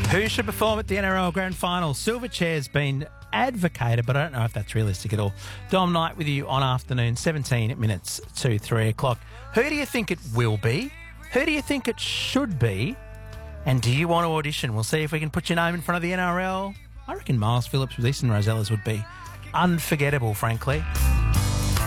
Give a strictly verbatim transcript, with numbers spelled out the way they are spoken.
Who should perform at the N R L Grand Final? Silverchair's been advocated, but I don't know if that's realistic at all. Dom Knight with you on afternoon, seventeen minutes to three o'clock. Who do you think it will be? Who do you think it should be? And do you want to audition? We'll see if we can put your name in front of the N R L. I reckon Miles Phillips with Eastern Rosellas would be unforgettable, frankly.